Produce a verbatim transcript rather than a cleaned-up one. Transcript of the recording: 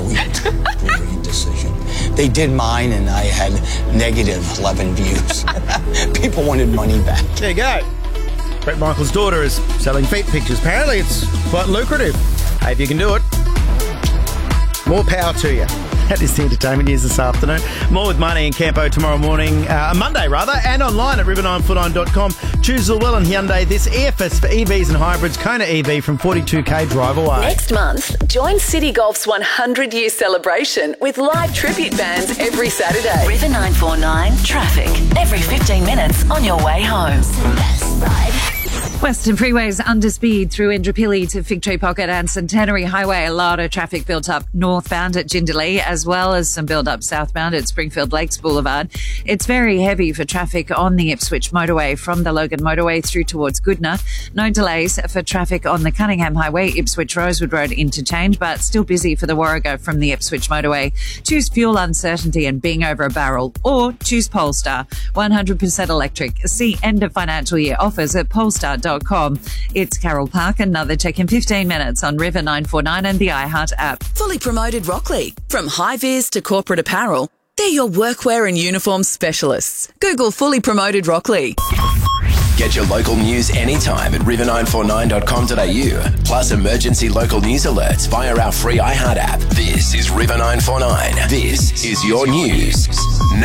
Sweet, great decision. They did mine, and I had negative eleven views. People wanted money back. There you go. Bret Michaels' daughter is selling feet pictures. Apparently, it's quite lucrative. Hey, if you can do it, more power to you. That is the entertainment news this afternoon. More with Marnie and Campo tomorrow morning, uh, Monday rather, and online at river nine four nine dot com. Choose Llewellyn Hyundai this Airfest for E Vs and hybrids. Kona E V from forty-two k drive away. Next month, join City Golf's one hundred year celebration with live tribute bands every Saturday. River nine four nine traffic every fifteen minutes on your way home. Western freeways under speed through Indooroopilly to Fig Tree Pocket and Centenary Highway. A lot of traffic built up northbound at Jindalee, as well as some build up southbound at Springfield Lakes Boulevard. It's very heavy for traffic on the Ipswich motorway from the Logan motorway through towards Goodna. No delays for traffic on the Cunningham Highway, Ipswich Rosewood Road interchange, but still busy for the Warrego from the Ipswich motorway. Choose fuel uncertainty and being over a barrel, or choose Polestar, one hundred percent electric. See end of financial year offers at polestar dot com. It's Carol Park. Another check in fifteen minutes on River nine four nine and the iHeart app. Fully Promoted Rockley. From high-vis to corporate apparel, they're your workwear and uniform specialists. Google Fully Promoted Rockley. Get your local news anytime at river nine four nine dot com dot a u. Plus emergency local news alerts via our free iHeart app. This is River nine four nine. This is your news.